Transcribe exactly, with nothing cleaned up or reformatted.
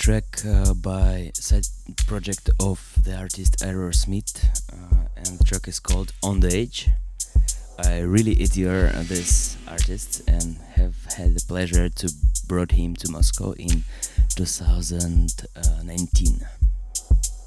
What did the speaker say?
track uh, by side project of the artist Aerosmith, uh, and the track is called On the Edge. I really adore this artist and have had the pleasure to brought him to Moscow in two thousand nineteen.